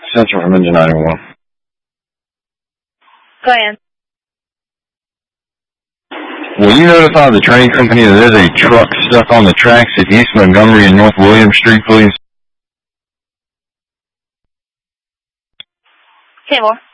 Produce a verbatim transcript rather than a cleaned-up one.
Central from engine nine one. Go ahead. Will you notify the train company that there's a truck stuck on the tracks at East Montgomery and North William Street, please? Say more.